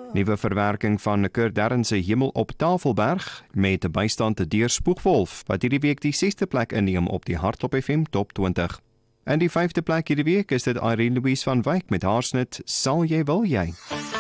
Nuwe verwerking van Kurt Darren se Hemel op Tafelberg met 'n bystand deur Spoegwolf wat hierdie week die 6de plek inneem op die Hardtop FM Top 20. En die 5de plek hierdie week is dit Irene Louise van Wyk met haar snit Sal jy wil jy.